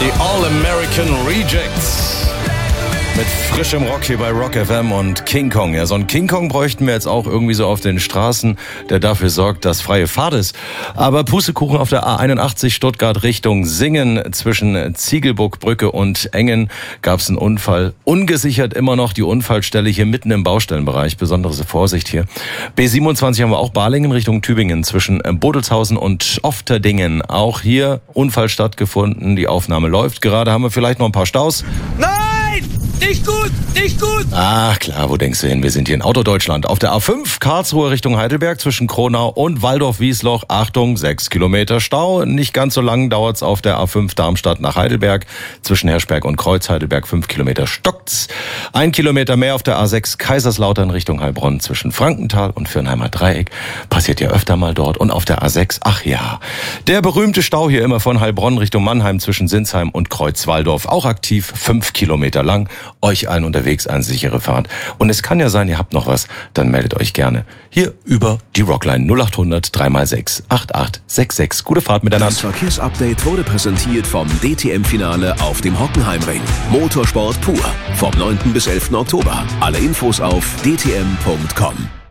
Die All-American Rejects. Mit frischem Rock hier bei Rock FM und King Kong. Ja, so einen King Kong bräuchten wir jetzt auch irgendwie so auf den Straßen, der dafür sorgt, dass freie Fahrt ist. Aber Pustekuchen auf der A81 Stuttgart Richtung Singen zwischen Ziegelburgbrücke und Engen gab es einen Unfall. Ungesichert immer noch die Unfallstelle hier mitten im Baustellenbereich. Besondere Vorsicht hier. B27 haben wir auch Balingen Richtung Tübingen zwischen Bodelshausen und Ofterdingen. Auch hier Unfall stattgefunden. Die Aufnahme läuft gerade. Haben wir vielleicht noch ein paar Staus? Nein! Nicht gut, nicht gut! Ach klar, wo denkst du hin? Wir sind hier in Autodeutschland. Auf der A5 Karlsruhe Richtung Heidelberg zwischen Kronau und Waldorf-Wiesloch. Achtung, 6 Kilometer Stau. Nicht ganz so lang dauert's auf der A5 Darmstadt nach Heidelberg. Zwischen Herschberg und Kreuz-Heidelberg 5 Kilometer stockt's. 1 Kilometer mehr auf der A6 Kaiserslautern Richtung Heilbronn zwischen Frankenthal und Fürnheimer Dreieck. Passiert ja öfter mal dort. Und auf der A6, ach ja, der berühmte Stau hier immer von Heilbronn Richtung Mannheim zwischen Sinsheim und Kreuz-Waldorf. Auch aktiv, 5 Kilometer lang. Euch allen unterwegs eine sichere Fahrt. Und es kann ja sein, ihr habt noch was, dann meldet euch gerne hier über die Rockline 0800 3x6 8866. Gute Fahrt miteinander. Das Verkehrsupdate wurde präsentiert vom DTM-Finale auf dem Hockenheimring. Motorsport pur. Vom 9. bis 11. Oktober. Alle Infos auf dtm.com.